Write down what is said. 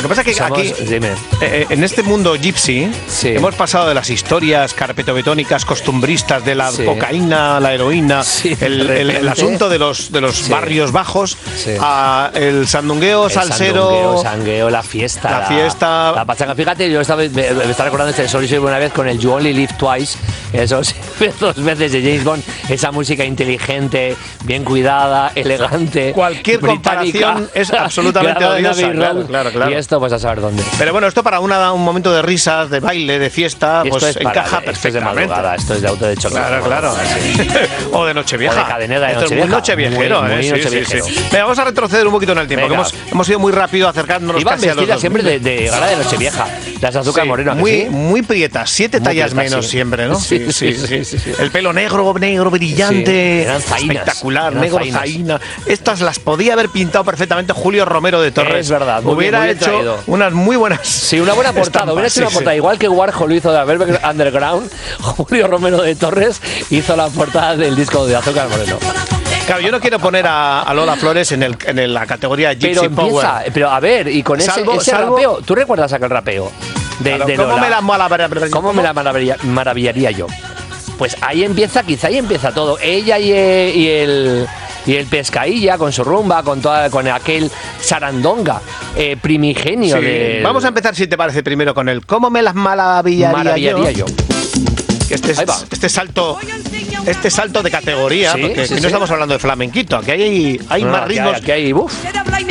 Lo que pasa es que aquí, en este mundo gypsy, hemos pasado de las historias carpetobetónicas costumbristas de la cocaína, la heroína, el asunto de los barrios bajos, a el sandungueo, salsero, sangueo, la fiesta, la pachanga. Fíjate, yo me estaba recordando este Solo soy una vez con el You Only Live Twice, esos 2 veces de James Bond, esa música inteligente, bien cuidada, elegante. Cualquier comparación es absolutamente odiosa. Claro. Y esto, pues a saber dónde. Pero bueno, esto para un momento de risas, de baile, de fiesta, pues encaja perfectamente. Esto es de madrugada, esto es de auto de chocolate. Claro. O de Nochevieja. O de cadenera de Nochevieja. Esto es muy nocheviejero. Muy nocheviejero. Venga, vamos a retroceder un poquito en el tiempo, que hemos ido muy rápido acercándonos casi a los 2000. Siempre de gala de Nochevieja. Las azúcar moreno. Muy prietas, 7 tallas menos siempre, ¿no? Sí. El pelo negro brillante, espectacular, negro zaina. Estas las podía haber pintado perfectamente Julio Romero de Torres. Es verdad. Hubiera hecho unas muy buenas. Sí, una buena portada. Hubiera hecho una portada. Igual que Warhol lo hizo de Velvet Underground, Julio Romero de Torres hizo la portada del disco de Azúcar Moreno. Claro, yo no quiero poner a Lola Flores en la categoría Gypsy Power. Pero a ver, y con ese rapeo, ¿tú recuerdas aquel rapeo? De ¿Cómo Lola? ¿Cómo me la maravillaría yo? Pues ahí empieza todo. Ella y el Pescailla con su rumba, con aquel sarandonga primigenio de... Vamos a empezar, si te parece, primero con el ¿cómo me las maravillaría yo? Este salto de categoría, porque aquí no estamos hablando de flamenquito, aquí hay más ritmos. Aquí hay